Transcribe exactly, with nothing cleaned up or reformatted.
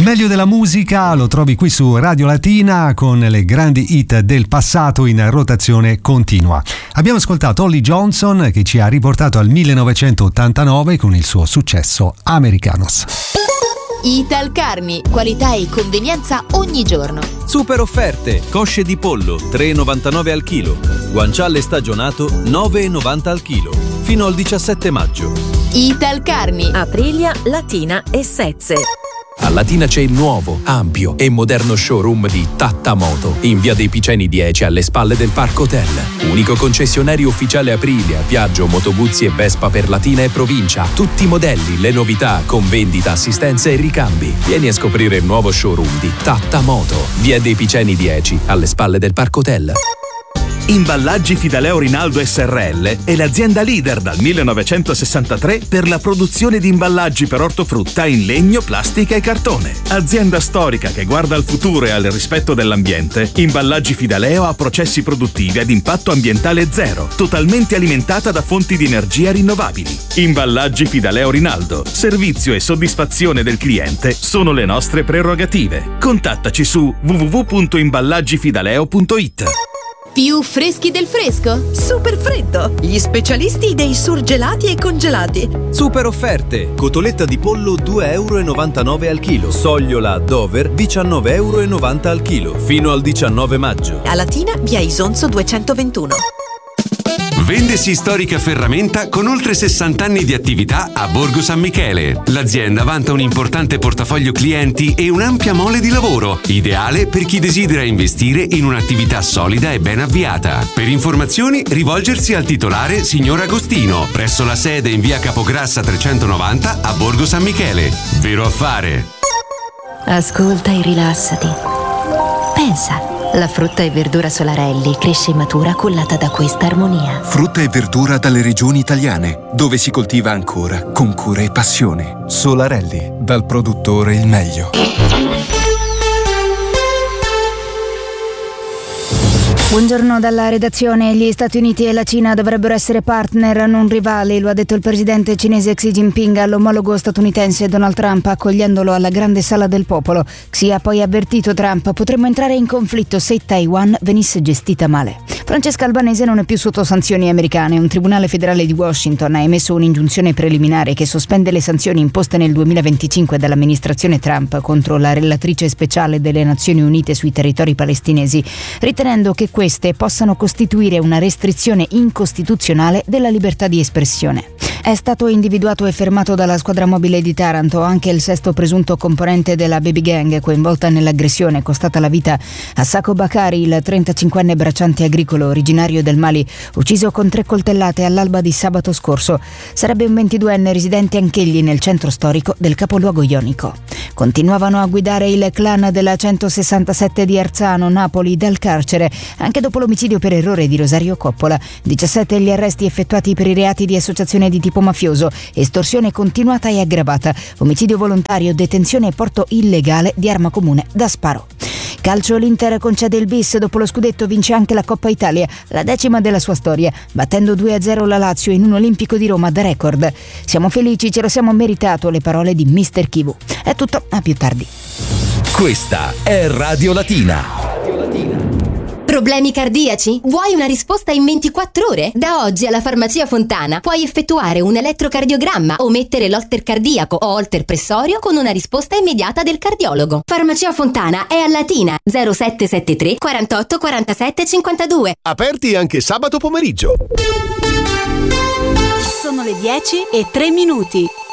Il meglio della musica lo trovi qui su Radio Latina con le grandi hit del passato in rotazione continua. Abbiamo ascoltato Holly Johnson che ci ha riportato al millenovecentottantanove con il suo successo Americanos. Italcarni, qualità e convenienza ogni giorno. Super offerte, cosce di pollo tre e novantanove al chilo, guanciale stagionato nove e novanta al chilo, fino al diciassette maggio. Italcarni, Aprilia, Latina e Sezze. A Latina c'è il nuovo, ampio e moderno showroom di Tattamoto in via dei Piceni dieci alle spalle del Parco Hotel. Unico concessionario ufficiale Aprilia, Piaggio, Motoguzzi e Vespa per Latina e provincia. Tutti i modelli, le novità, con vendita, assistenza e ricambi. Vieni a scoprire il nuovo showroom di Tattamoto, via dei Piceni dieci alle spalle del Parco Hotel. Imballaggi Fidaleo Rinaldo S R L è l'azienda leader dal millenovecentosessantatré per la produzione di imballaggi per ortofrutta in legno, plastica e cartone. Azienda storica che guarda al futuro e al rispetto dell'ambiente, Imballaggi Fidaleo ha processi produttivi ad impatto ambientale zero, totalmente alimentata da fonti di energia rinnovabili. Imballaggi Fidaleo Rinaldo, servizio e soddisfazione del cliente sono le nostre prerogative. Contattaci su w w w punto imballagifidaleo punto i t. più freschi del fresco? Super freddo! Gli specialisti dei surgelati e congelati. Super offerte, cotoletta di pollo due e novantanove euro al chilo, sogliola Dover diciannove e novanta euro al chilo, fino al diciannove maggio. A Latina, via Isonzo duecentoventuno. Vendesi Storica Ferramenta con oltre sessanta anni di attività a Borgo San Michele. L'azienda vanta un importante portafoglio clienti e un'ampia mole di lavoro, ideale per chi desidera investire in un'attività solida e ben avviata. Per informazioni rivolgersi al titolare signor Agostino, presso la sede in via Capograssa trecentonovanta a Borgo San Michele. Vero affare. Ascolta e rilassati. Pensa. La frutta e verdura Solarelli cresce e matura cullata da questa armonia. Frutta e verdura dalle regioni italiane, dove si coltiva ancora con cura e passione. Solarelli, dal produttore il meglio. Buongiorno dalla redazione. Gli Stati Uniti e la Cina dovrebbero essere partner, non rivali, lo ha detto il presidente cinese Xi Jinping all'omologo statunitense Donald Trump accogliendolo alla grande sala del popolo. Xi ha poi avvertito Trump: potremmo entrare in conflitto se Taiwan venisse gestita male. Francesca Albanese non è più sotto sanzioni americane. Un tribunale federale di Washington ha emesso un'ingiunzione preliminare che sospende le sanzioni imposte nel duemilaventicinque dall'amministrazione Trump contro la relatrice speciale delle Nazioni Unite sui territori palestinesi, ritenendo che queste possano costituire una restrizione incostituzionale della libertà di espressione. È stato individuato e fermato dalla squadra mobile di Taranto anche il sesto presunto componente della baby gang coinvolta nell'aggressione costata la vita a Sako Bakari, il trentacinquenne bracciante agricolo originario del Mali, ucciso con tre coltellate all'alba di sabato scorso. Sarebbe un ventiduenne residente anch'egli nel centro storico del capoluogo ionico. Continuavano a guidare il clan della centosessantasette di Arzano, Napoli, dal carcere, anche dopo l'omicidio per errore di Rosario Coppola. diciassette gli arresti effettuati per i reati di associazione di tipo mafioso, estorsione continuata e aggravata, omicidio volontario, detenzione e porto illegale di arma comune da sparo. Calcio, l'Inter concede il bis, dopo lo scudetto vince anche la Coppa Italia, la decima della sua storia, battendo due a zero la Lazio in un Olimpico di Roma da record. Siamo felici, ce lo siamo meritato, le parole di mister Kivu. È tutto, a più tardi. Questa è Radio Latina. Problemi cardiaci? Vuoi una risposta in ventiquattro ore? Da oggi alla Farmacia Fontana puoi effettuare un elettrocardiogramma o mettere l'holter cardiaco o holter pressorio con una risposta immediata del cardiologo. Farmacia Fontana è a Latina, zero sette sette tre quarantotto quarantasette cinquantadue. Aperti anche sabato pomeriggio. Sono le dieci e tre minuti.